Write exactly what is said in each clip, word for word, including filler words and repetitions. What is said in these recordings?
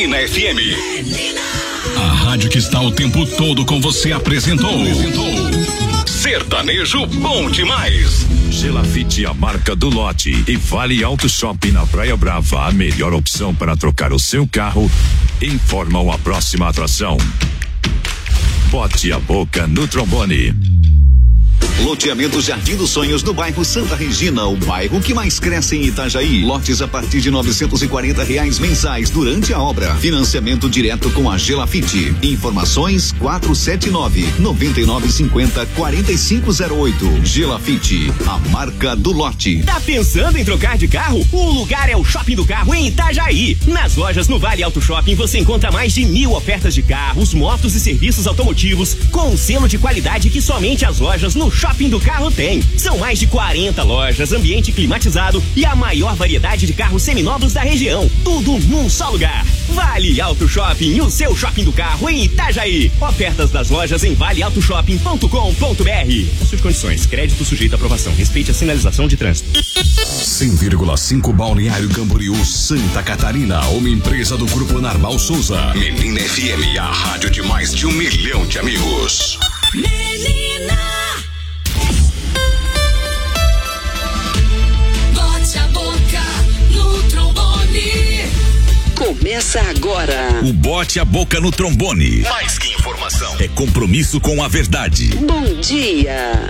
Menina F M. Menina. A rádio que está o tempo todo com você apresentou. apresentou. Sertanejo bom demais. Gelafite, a marca do lote, e Vale Auto Shopping na Praia Brava, a melhor opção para trocar o seu carro, informam a próxima atração. Bote a boca no trombone. Loteamento Jardim dos Sonhos no bairro Santa Regina, o bairro que mais cresce em Itajaí. Lotes a partir de novecentos e quarenta reais mensais durante a obra. Financiamento direto com a Gelafite. Informações quatro sete nove, nove nove cinco zero, quatro cinco zero oito. Gelafite, a marca do lote. Tá pensando em trocar de carro? O lugar é o Shopping do Carro em Itajaí. Nas lojas no Vale Auto Shopping você encontra mais de mil ofertas de carros, motos e serviços automotivos com um selo de qualidade que somente as lojas no Shopping do Carro tem. São mais de quarenta lojas, ambiente climatizado e a maior variedade de carros seminovos da região. Tudo num só lugar. Vale Auto Shopping, o seu shopping do carro em Itajaí. Ofertas das lojas em vale auto shopping ponto com ponto br. Suas condições, crédito sujeito à aprovação. Respeite a sinalização de trânsito. cem vírgula cinco Balneário Camboriú, Santa Catarina, uma empresa do Grupo Narval Souza. Menina F M, a rádio de mais de um milhão de amigos. Menina. Bote a boca no trombone. Começa agora. O Bote a Boca no Trombone. Mais que informação, é compromisso com a verdade. Bom dia.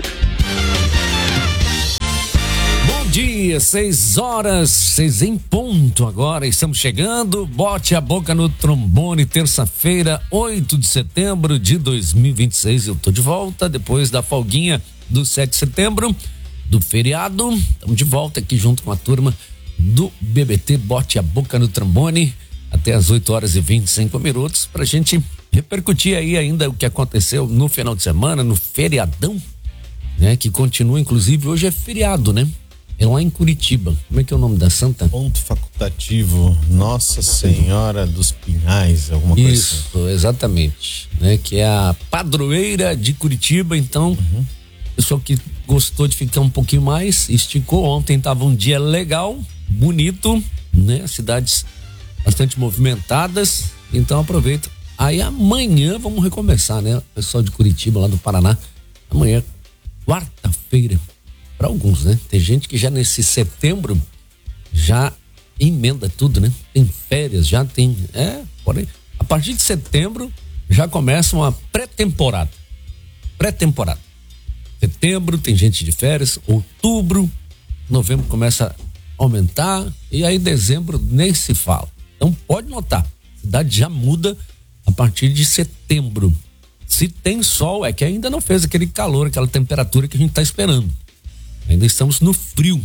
Bom dia, seis horas, seis em ponto agora, estamos chegando. Bote a Boca no Trombone, terça-feira, oito de setembro de dois mil e vinte e seis. Eu tô de volta depois da folguinha do sete de setembro, do feriado. Estamos de volta aqui junto com a turma do B B T Bote a Boca no Trombone até as oito horas e vinte e cinco minutos pra gente repercutir aí ainda o que aconteceu no final de semana, no feriadão, né? Que continua, inclusive hoje é feriado, né? É lá em Curitiba. Como é que é o nome da santa? Ponto facultativo Nossa Senhora dos Pinhais, alguma coisa assim. Isso, exatamente, né? Que é a padroeira de Curitiba. Então, uhum. Pessoal que gostou de ficar um pouquinho mais, esticou. Ontem tava um dia legal, bonito, né? Cidades bastante movimentadas, então aproveita. Aí amanhã vamos recomeçar, né? O pessoal de Curitiba, lá do Paraná, amanhã, quarta-feira, para alguns, né? Tem gente que já nesse setembro já emenda tudo, né? Tem férias, já tem, é, porém, a partir de setembro já começa uma pré-temporada, pré-temporada. Setembro tem gente de férias, outubro, novembro começa a aumentar e aí dezembro nem se fala. Então pode notar, a cidade já muda a partir de setembro. Se tem sol, é que ainda não fez aquele calor, aquela temperatura que a gente está esperando. Ainda estamos no frio.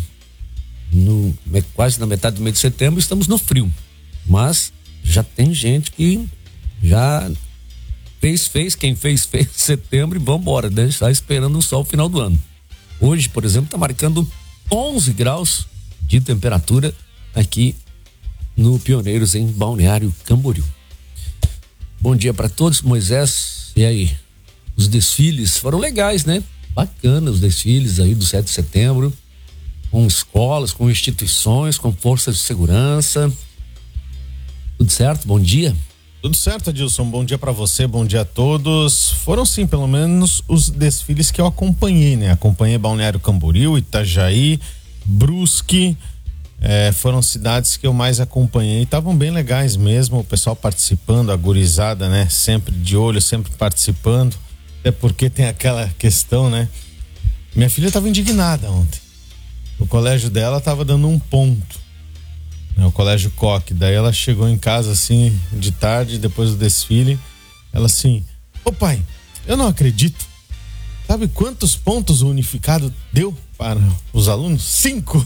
No, quase na metade do mês de setembro estamos no frio. Mas já tem gente que já fez, fez, quem fez, fez em setembro e vambora, né? Está esperando o sol no final do ano. Hoje, por exemplo, está marcando onze graus de temperatura aqui no Pioneiros, em Balneário Camboriú. Bom dia para todos, Moisés. E aí? Os desfiles foram legais, né? Bacana os desfiles aí do sete de setembro, com escolas, com instituições, com forças de segurança. Tudo certo? Bom dia. Tudo certo, Adilson. Bom dia para você, bom dia a todos. Foram sim, pelo menos os desfiles que eu acompanhei, né? Acompanhei Balneário Camboriú, Itajaí, Brusque. É, foram cidades que eu mais acompanhei, estavam bem legais mesmo, o pessoal participando, a gurizada, né? Sempre de olho, sempre participando, até porque tem aquela questão, né? Minha filha estava indignada ontem, o colégio dela estava dando um ponto, né? O colégio Coque, daí ela chegou em casa assim, de tarde, depois do desfile, ela assim, ô pai, eu não acredito, sabe quantos pontos o unificado deu para os alunos? Cinco!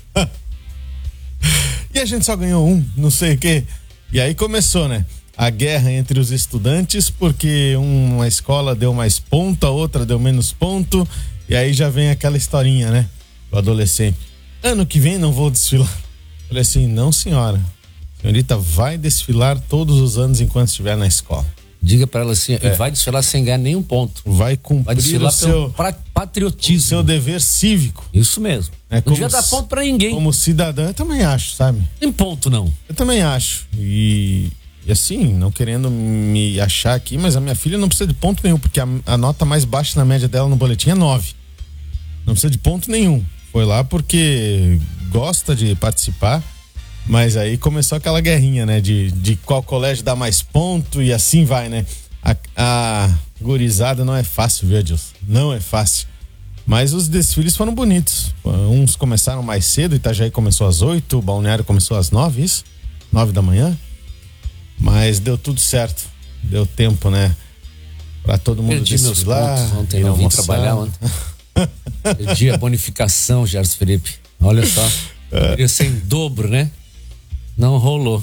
E a gente só ganhou um, não sei o quê. E aí começou, né? A guerra entre os estudantes, porque uma escola deu mais ponto, a outra deu menos ponto. E aí já vem aquela historinha, né? O adolescente. Ano que vem não vou desfilar. Eu falei assim, não senhora. A senhorita vai desfilar todos os anos enquanto estiver na escola. Diga pra ela assim, é. Vai desfilar sem ganhar nenhum ponto. Vai cumprir vai desfilar o seu patriotismo. O seu dever cívico. Isso mesmo. É, não como devia dar ponto pra ninguém. Como cidadão, eu também acho, sabe? Tem ponto não. Eu também acho. E E assim, não querendo me achar aqui, mas a minha filha não precisa de ponto nenhum, porque a, a nota mais baixa na média dela no boletim é nove. Não precisa de ponto nenhum. Foi lá porque gosta de participar, mas aí começou aquela guerrinha, né? De, de qual colégio dá mais ponto e assim vai, né? A, a gurizada não é fácil, viu, Adilson? Não é fácil. Mas os desfiles foram bonitos. Uns começaram mais cedo, Itajaí começou às oito, o Balneário começou às nove, isso? Nove da manhã. Mas deu tudo certo. Deu tempo, né? Pra todo mundo Perdi meus desfilar. pontos ontem, não vim almoçar. trabalhar ontem. Perdi a bonificação, Gerson Felipe. Olha só. Poderia ser em dobro, né? Não rolou.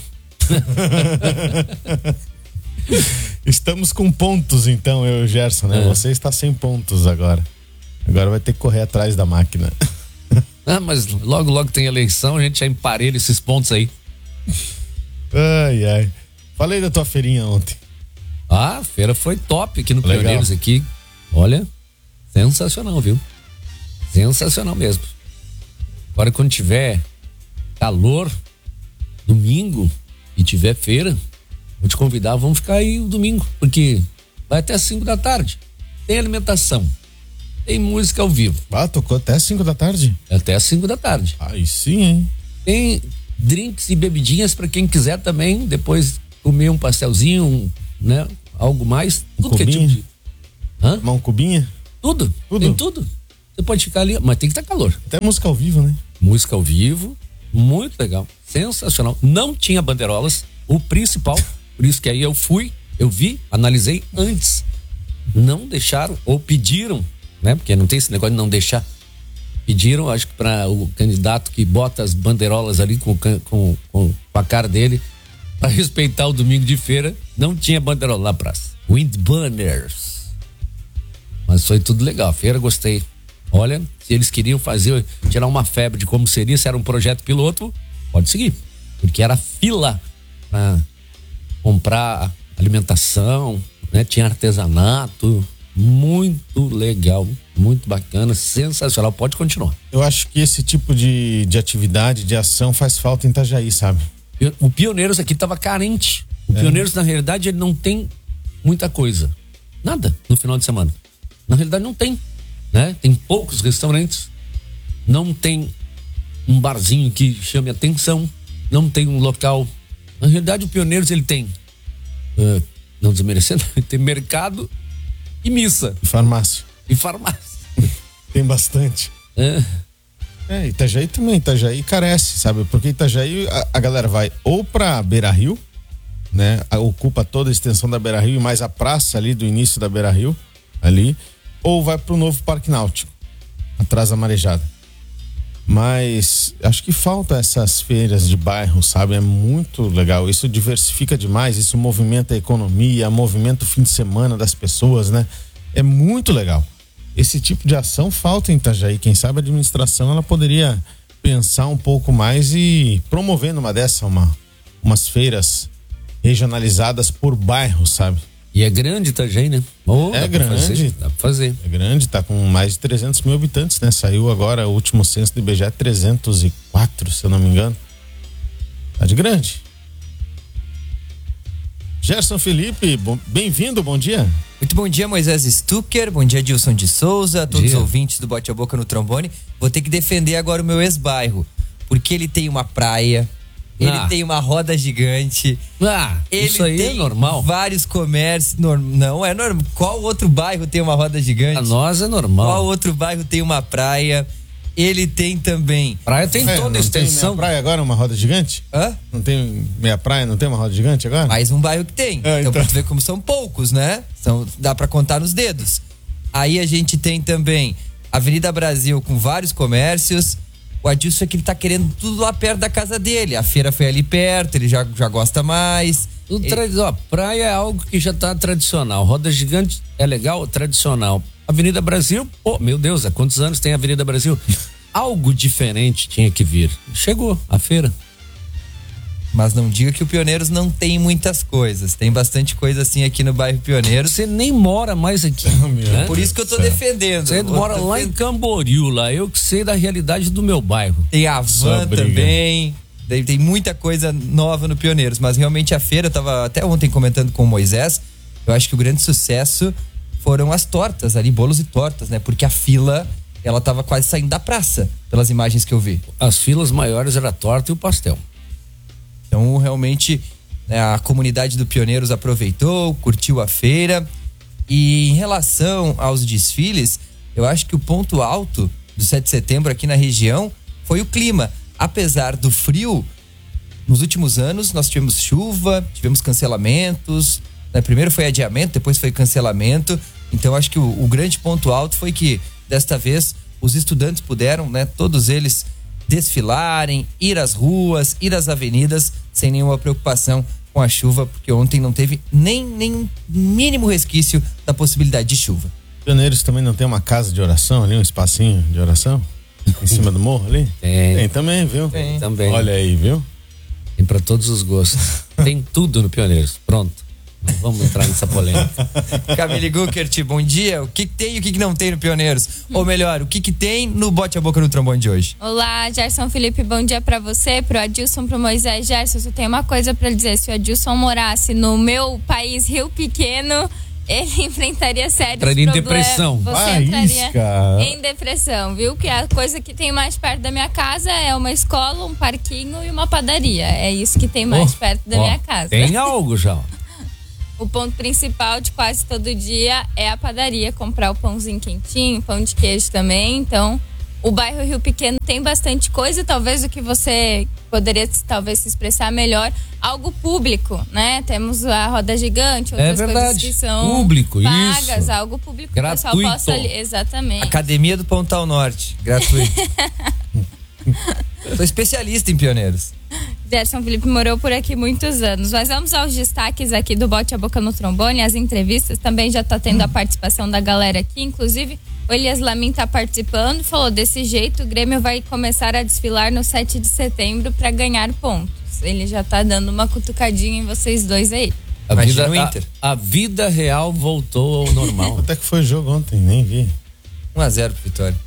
Estamos com pontos, então, eu e o Gerson, né? É. Você está sem pontos agora. Agora vai ter que correr atrás da máquina. Ah, mas logo, logo tem eleição, a gente já emparelha esses pontos aí. Ai, ai. Falei da tua feirinha ontem. Ah, a feira foi top aqui no Legal. Pioneiros aqui. Olha, sensacional, viu? Sensacional mesmo. Agora quando tiver calor, domingo, e tiver feira, vou te convidar, vamos ficar aí o domingo, porque vai até cinco da tarde. Tem alimentação, tem música ao vivo. Ah, tocou até cinco da tarde? Até cinco da tarde. Aí sim, hein? Tem drinks e bebidinhas para quem quiser também, depois comer um pastelzinho, um, né? Algo mais. Um Tudo que é tipo cubinho? de... Hã? Tomar um cubinho? Tudo, Tudo? tem tudo. Você pode ficar ali, mas tem que estar calor. Até música ao vivo, né? Música ao vivo, muito legal, sensacional. Não tinha bandeirolas, o principal, por isso que aí eu fui, eu vi, analisei antes. Não deixaram, ou pediram, né? Porque não tem esse negócio de não deixar. Pediram, acho que para o candidato que bota as bandeirolas ali com, com, com a cara dele, para respeitar o domingo de feira, não tinha bandeirola na praça. Windburners. Mas foi tudo legal, a feira gostei. Olha, se eles queriam fazer, tirar uma febre de como seria, se era um projeto piloto, pode seguir. Porque era fila para comprar alimentação, né? Tinha artesanato, muito legal, muito bacana, sensacional, pode continuar. Eu acho que esse tipo de, de atividade, de ação faz falta em Itajaí, sabe? O Pioneiros aqui estava carente. O É. Pioneiros, na realidade, ele não tem muita coisa. Nada no final de semana. Na realidade, não tem. Né? Tem poucos restaurantes. Não tem um barzinho que chame atenção. Não tem um local. Na realidade, o Pioneiros, ele tem, uh, não desmerecendo, tem mercado e missa. E farmácia. E farmácia. Tem bastante. É. É, Itajaí também, Itajaí carece, sabe? Porque Itajaí, a, a galera vai ou pra Beira-Rio, né? A, ocupa toda a extensão da Beira-Rio e mais a praça ali do início da Beira-Rio, ali, ou vai pro novo Parque Náutico, atrás da Marejada. Mas acho que falta essas feiras de bairro, sabe? É muito legal, isso diversifica demais, isso movimenta a economia, movimenta o fim de semana das pessoas, né? É muito legal. Esse tipo de ação falta em Itajaí. Quem sabe a administração ela poderia pensar um pouco mais e promover numa dessa uma, umas feiras regionalizadas por bairro, sabe? E é grande Itajaí, né? Oh, É dá pra grande. fazer, dá pra fazer. É grande, tá com mais de trezentos mil habitantes, né? Saiu agora o último censo do I B G E, trezentos e quatro, se eu não me engano. Tá de grande. Gerson Felipe, bom- bem-vindo, bom dia. Muito bom dia, Moisés Stucker. Bom dia, Dilson de Souza. Todos Dia. os ouvintes do Bote a Boca no Trombone. Vou ter que defender agora o meu ex-bairro. Porque ele tem uma praia, ele Ah. tem uma roda gigante. Ah, Ele isso aí tem é normal. vários comércios. nor- Não é normal. Qual outro bairro tem uma roda gigante? A nós é normal. Qual outro bairro tem uma praia? Ele tem também. Praia tem É, toda a não tem extensão. meia praia agora, uma roda gigante? Hã? Não tem meia praia, não tem uma roda gigante agora? Mais um bairro que tem. É, então, então. pra tu ver como são poucos, né? São, dá pra contar nos dedos. Aí a gente tem também Avenida Brasil com vários comércios. O Adilson é que ele tá querendo tudo lá perto da casa dele. A feira foi ali perto, ele já, já gosta mais. O Ele- tradi- ó, praia é algo que já tá tradicional. Roda gigante é legal, tradicional. Avenida Brasil, pô, meu Deus, há quantos anos tem a Avenida Brasil? Algo diferente tinha que vir. Chegou a feira. Mas não diga que o Pioneiros não tem muitas coisas. Tem bastante coisa assim aqui no bairro Pioneiros. Você nem mora mais aqui. né? Por isso que eu tô Céu. defendendo. Você Eu mora lá em Camboriú, lá. Eu que sei da realidade do meu bairro. Tem a Só van briga. também. Tem, tem muita coisa nova no Pioneiros, mas realmente a feira, eu tava até ontem comentando com o Moisés, eu acho que o grande sucesso foram as tortas ali, bolos e tortas, né? Porque a fila, ela tava quase saindo da praça, pelas imagens que eu vi. As filas maiores era a torta e o pastel. Então, realmente, né, a comunidade do Pioneiros aproveitou, curtiu a feira. E em relação aos desfiles, eu acho que o ponto alto do sete de setembro aqui na região foi o clima. Apesar do frio, nos últimos anos nós tivemos chuva, tivemos cancelamentos, né? Primeiro foi adiamento, depois foi cancelamento. Então acho que o, o grande ponto alto foi que desta vez os estudantes puderam, né, todos eles desfilarem, ir às ruas, ir às avenidas sem nenhuma preocupação com a chuva, porque ontem não teve nem, nem um mínimo resquício da possibilidade de chuva. Pioneiros também não tem uma casa de oração ali, um espacinho de oração? Em cima do morro ali? Tem. Tem também, viu? Tem também. Olha aí, viu? Tem pra todos os gostos. Tem tudo no Pioneiros. Pronto. Não vamos entrar nessa polêmica. Camille Guckert, bom dia. O que, que tem e o que, que não tem no Pioneiros? Ou melhor, o que, que tem no Bote a Boca no Trombone de hoje? Olá, Gerson Felipe, bom dia pra você, pro Adilson, pro Moisés. Gerson, eu tenho uma coisa pra lhe dizer. Se o Adilson morasse no meu país, Rio Pequeno, ele enfrentaria sérios Entraria em problemas. depressão. Você Ah, entraria isca. em depressão, viu? Que a coisa que tem mais perto da minha casa é uma escola, um parquinho e uma padaria. É isso que tem mais Oh, perto da ó, minha casa. Tem algo já. O ponto principal de quase todo dia é a padaria, comprar o pãozinho quentinho, pão de queijo também. Então, o bairro Rio Pequeno tem bastante coisa, talvez o que você poderia talvez se expressar melhor, algo público, né? Temos a roda gigante, outras É verdade. coisas que são Público, pagas, isso. algo público Gratuito. que o pessoal possa ali, exatamente. Academia do Pontal Norte, gratuito. Sou especialista em Pioneiros. Gerson Felipe morou por aqui muitos anos. Mas vamos aos destaques aqui do Bote a Boca no Trombone, as entrevistas. Também já tá tendo a participação da galera aqui. Inclusive, o Elias Lamin tá participando. Falou, desse jeito, o Grêmio vai começar a desfilar no sete de setembro para ganhar pontos. Ele já tá dando uma cutucadinha em vocês dois aí. A Imagina vida, o Inter. a, a vida real voltou ao normal. Até que foi jogo ontem, nem vi. um a zero pro Vitória.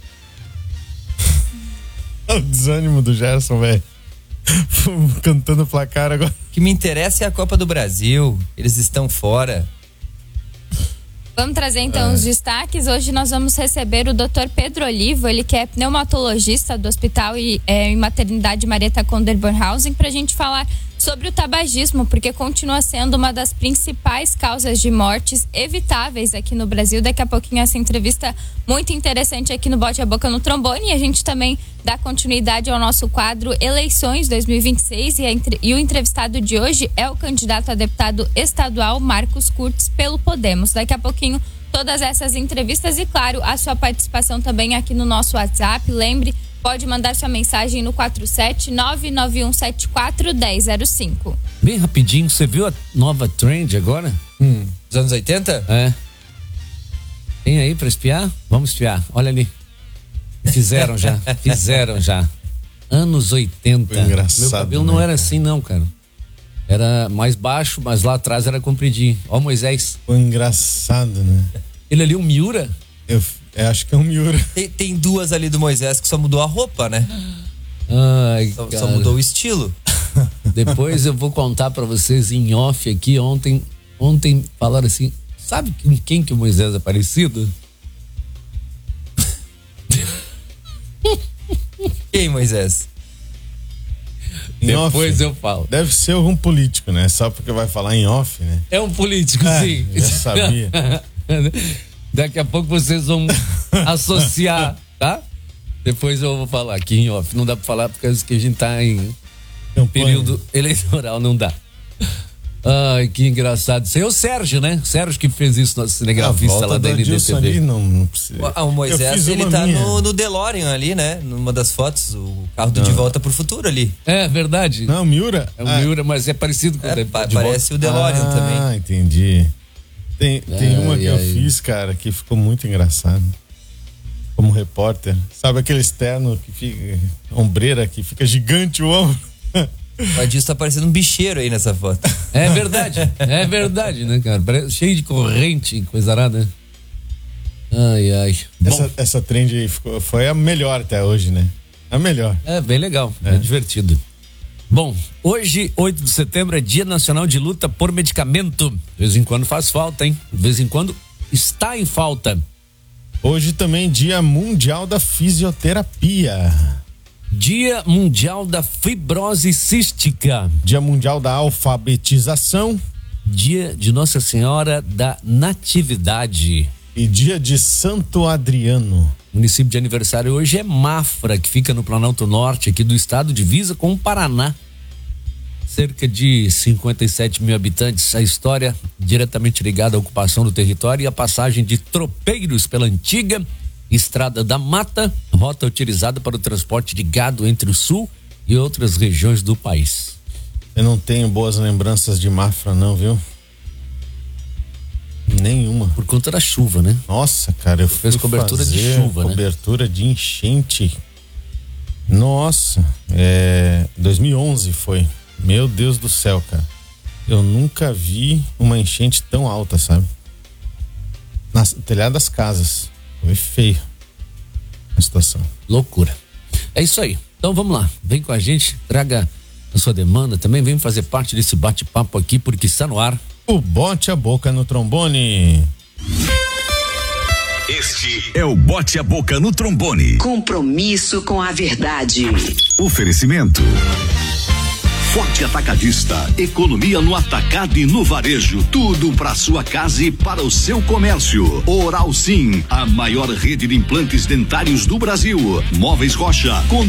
O desânimo do Gerson, velho. Cantando o placar agora. O que me interessa é a Copa do Brasil. Eles estão fora. Vamos trazer então os destaques. Hoje nós vamos receber o doutor Pedro Olivo, ele que é pneumatologista do Hospital e, é, e Maternidade Marieta Conder Bornhausen, para a gente falar sobre o tabagismo, porque continua sendo uma das principais causas de mortes evitáveis aqui no Brasil. Daqui a pouquinho essa entrevista muito interessante aqui no Bote a Boca no Trombone, e a gente também dá continuidade ao nosso quadro Eleições dois mil e vinte e seis, e, a, e o entrevistado de hoje é o candidato a deputado estadual Marcos Kurtz pelo Podemos. Daqui a pouquinho todas essas entrevistas e, claro, a sua participação também aqui no nosso WhatsApp. Lembre, pode mandar sua mensagem no quatro sete nove nove um sete quatro um zero zero cinco. Bem rapidinho, você viu a nova trend agora? Hum. Dos anos oitenta? É. Tem aí pra espiar? Vamos espiar, olha ali. Fizeram já, fizeram já. Anos oitenta. Foi engraçado, Meu cabelo né, não era cara? assim não, cara. Era mais baixo, mas lá atrás era compridinho. Ó, Moisés. Foi engraçado, né? Ele ali, o Miura. Eu, eu acho que é um Miura. Tem, tem duas ali do Moisés que só mudou a roupa, né? Ai, Só, cara. só mudou o estilo. Depois eu vou contar pra vocês em off aqui. Ontem, ontem falaram assim, sabe com quem que o Moisés é parecido? Quem, Moisés? Em off. Depois eu falo. Deve ser algum político, né? Só porque vai falar em off, né? É um político, Ah, sim. já sabia. Daqui a pouco vocês vão associar, tá? Depois eu vou falar aqui em off. Não dá pra falar porque que a gente tá em um período eleitoral, não dá. Ai, que engraçado. Isso aí é o Sérgio, né? Sérgio que fez isso, nosso cinegrafista lá da N D T V. Não, não precisa. Ah, o Moisés, ele tá no, no DeLorean ali, né? Numa das fotos, o carro do Não. De Volta pro Futuro ali. É verdade. Não, Miura? É o Miura, mas é parecido com É, o de, pa- de parece volta. o DeLorean ah, também. Ah, entendi. Tem, tem Ai, uma que eu ai. fiz, cara, que ficou muito engraçado. Como repórter. Sabe aquele externo que fica. Ombreira que fica gigante o ombro? O Adilson tá parecendo um bicheiro aí nessa foto. É verdade, é verdade, né, cara? Parece- cheio de corrente, coisa arada. Ai, ai. Bom, Essa, essa trend aí ficou, foi a melhor até hoje, né? A melhor. é bem legal, é, É. divertido. Bom, hoje, oito de setembro, é Dia Nacional de Luta por Medicamento. De vez em quando faz falta, hein? De vez em quando está em falta. Hoje também Dia Mundial da Fisioterapia. Dia Mundial da Fibrose Cística. Dia Mundial da Alfabetização. Dia de Nossa Senhora da Natividade. E dia de Santo Adriano. O município de aniversário hoje é Mafra, que fica no Planalto Norte, aqui do estado, divisa com o Paraná. Cerca de cinquenta e sete mil habitantes. A história diretamente ligada à ocupação do território e à passagem de tropeiros pela antiga Estrada da Mata, rota utilizada para o transporte de gado entre o sul e outras regiões do país. Eu não tenho boas lembranças de Mafra, não, viu? Nenhuma. Por conta da chuva, né? Nossa, cara, eu Fez fui cobertura fazer de chuva, né? cobertura de enchente. Nossa, é, dois mil e onze foi. Meu Deus do céu, cara. Eu nunca vi uma enchente tão alta, sabe? Na telhado das casas. Foi feio a situação. Loucura. É isso aí. Então vamos lá. Vem com a gente, traga a sua demanda também. Vem fazer parte desse bate-papo aqui, porque está no ar. O Bote a Boca no Trombone. Este é o Bote a Boca no Trombone. Compromisso com a verdade. Oferecimento. Forte Atacadista, economia no atacado e no varejo, tudo para sua casa e para o seu comércio. Oral Sim, a maior rede de implantes dentários do Brasil. Móveis Rocha, com